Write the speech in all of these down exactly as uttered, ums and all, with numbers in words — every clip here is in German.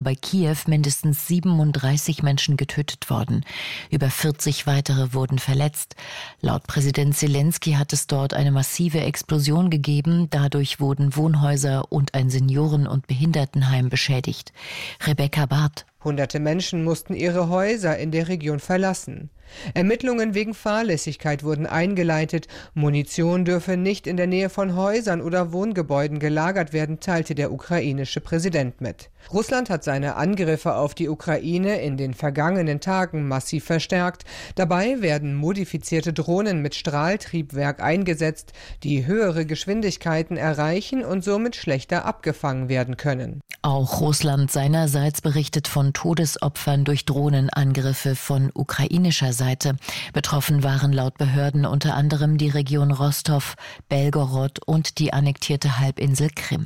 bei Kiew mindestens siebenunddreißig Menschen getötet worden. Über vierzig weitere wurden verletzt. Laut Präsident Zelensky hat es dort eine massive Explosion gegeben. Dadurch wurden Wohnhäuser und ein Senioren- und Behindertenheim beschädigt. Rebecca Barth. Hunderte Menschen mussten ihre Häuser in der Region verlassen. Ermittlungen wegen Fahrlässigkeit wurden eingeleitet. Munition dürfe nicht in der Nähe von Häusern oder Wohngebäuden gelagert werden, teilte der ukrainische Präsident mit. Russland hat seine Angriffe auf die Ukraine in den vergangenen Tagen massiv verstärkt. Dabei werden modifizierte Drohnen mit Strahltriebwerk eingesetzt, die höhere Geschwindigkeiten erreichen und somit schlechter abgefangen werden können. Auch Russland seinerseits berichtet von Todesopfern durch Drohnenangriffe von ukrainischer Seite. Betroffen waren laut Behörden unter anderem die Region Rostow, Belgorod und die annektierte Halbinsel Krim.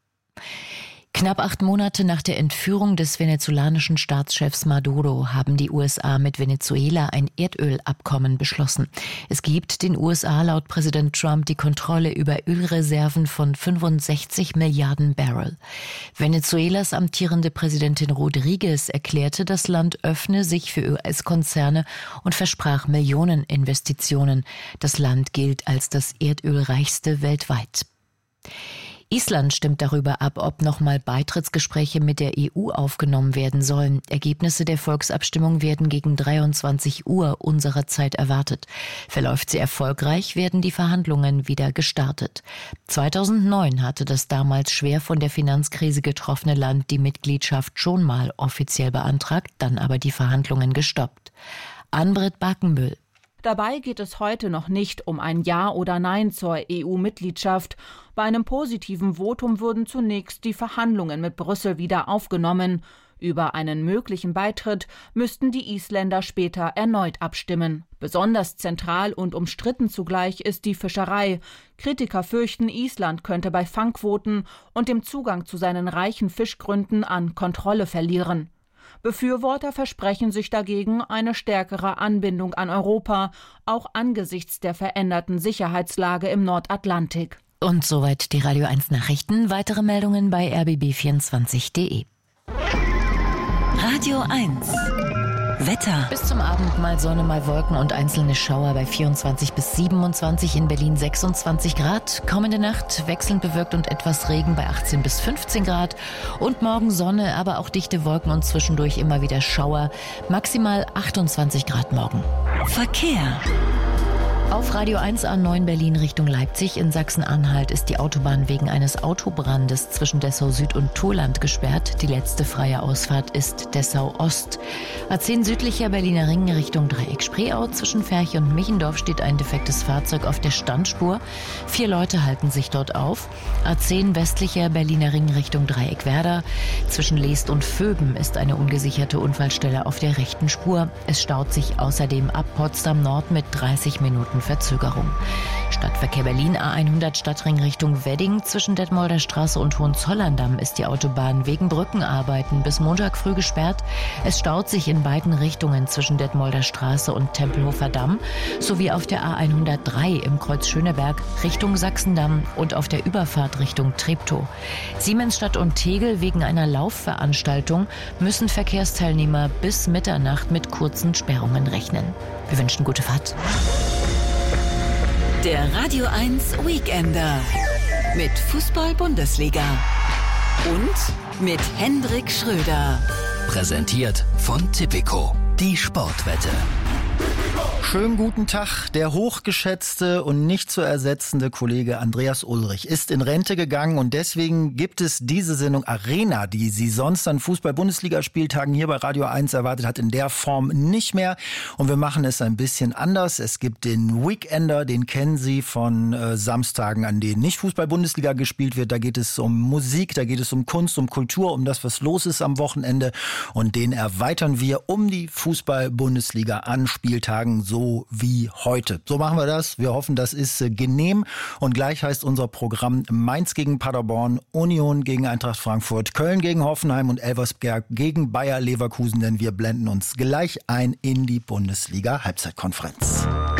Knapp acht Monate nach der Entführung des venezolanischen Staatschefs Maduro haben die U S A mit Venezuela ein Erdölabkommen beschlossen. Es gibt den U S A laut Präsident Trump die Kontrolle über Ölreserven von fünfundsechzig Milliarden Barrel. Venezuelas amtierende Präsidentin Rodriguez erklärte, das Land öffne sich für U S-Konzerne und versprach Millioneninvestitionen. Das Land gilt als das erdölreichste weltweit. Island stimmt darüber ab, ob nochmal Beitrittsgespräche mit der E U aufgenommen werden sollen. Ergebnisse der Volksabstimmung werden gegen dreiundzwanzig Uhr unserer Zeit erwartet. Verläuft sie erfolgreich, werden die Verhandlungen wieder gestartet. zweitausendneun hatte das damals schwer von der Finanzkrise getroffene Land die Mitgliedschaft schon mal offiziell beantragt, dann aber die Verhandlungen gestoppt. Ann-Britt Bakenbüll. Dabei geht es heute noch nicht um ein Ja oder Nein zur E U-Mitgliedschaft. Bei einem positiven Votum würden zunächst die Verhandlungen mit Brüssel wieder aufgenommen. Über einen möglichen Beitritt müssten die Isländer später erneut abstimmen. Besonders zentral und umstritten zugleich ist die Fischerei. Kritiker fürchten, Island könnte bei Fangquoten und dem Zugang zu seinen reichen Fischgründen an Kontrolle verlieren. Befürworter versprechen sich dagegen eine stärkere Anbindung an Europa, auch angesichts der veränderten Sicherheitslage im Nordatlantik. Und soweit die Radio eins Nachrichten. Weitere Meldungen bei r b b vierundzwanzig punkt d e. Radio eins Wetter. Bis zum Abend mal Sonne, mal Wolken und einzelne Schauer bei vierundzwanzig bis siebenundzwanzig, in Berlin sechsundzwanzig Grad. Kommende Nacht wechselnd bewölkt und etwas Regen bei achtzehn bis fünfzehn Grad. Und morgen Sonne, aber auch dichte Wolken und zwischendurch immer wieder Schauer. Maximal achtundzwanzig Grad morgen. Verkehr. Auf Radio eins A neun Berlin Richtung Leipzig in Sachsen-Anhalt ist die Autobahn wegen eines Autobrandes zwischen Dessau Süd und Turland gesperrt. Die letzte freie Ausfahrt ist Dessau Ost. A zehn südlicher Berliner Ring Richtung Dreieck-Spreeau. Zwischen Ferch und Michendorf steht ein defektes Fahrzeug auf der Standspur. Vier Leute halten sich dort auf. A zehn westlicher Berliner Ring Richtung Dreieck-Werder. Zwischen Leest und Vöben ist eine ungesicherte Unfallstelle auf der rechten Spur. Es staut sich außerdem ab Potsdam Nord mit dreißig Minuten Verzögerung. Stadtverkehr Berlin A hundert Stadtring Richtung Wedding. Zwischen Detmolder Straße und Hohenzollern-Damm ist die Autobahn wegen Brückenarbeiten bis Montag früh gesperrt. Es staut sich in beiden Richtungen zwischen Detmolder Straße und Tempelhofer Damm sowie auf der A hundertdrei im Kreuz Schöneberg Richtung Sachsendamm und auf der Überfahrt Richtung Treptow. Siemensstadt und Tegel wegen einer Laufveranstaltung müssen Verkehrsteilnehmer bis Mitternacht mit kurzen Sperrungen rechnen. Wir wünschen gute Fahrt. Der Radio eins Weekender mit Fußball-Bundesliga und mit Hendrik Schröder. Präsentiert von Tipico, die Sportwette. Schönen guten Tag. Der hochgeschätzte und nicht zu ersetzende Kollege Andreas Ulrich ist in Rente gegangen und deswegen gibt es diese Sendung Arena, die Sie sonst an Fußball-Bundesliga-Spieltagen hier bei Radio eins erwartet hat, in der Form nicht mehr. Und wir machen es ein bisschen anders. Es gibt den Weekender, den kennen Sie von äh, Samstagen, an denen nicht Fußball-Bundesliga gespielt wird. Da geht es um Musik, da geht es um Kunst, um Kultur, um das, was los ist am Wochenende. Und den erweitern wir um die Fußball-Bundesliga an Spieltagen, so wie heute. So machen wir das. Wir hoffen, das ist äh, genehm. Und gleich heißt unser Programm Mainz gegen Paderborn, Union gegen Eintracht Frankfurt, Köln gegen Hoffenheim und Elversberg gegen Bayer Leverkusen, denn wir blenden uns gleich ein in die Bundesliga-Halbzeitkonferenz.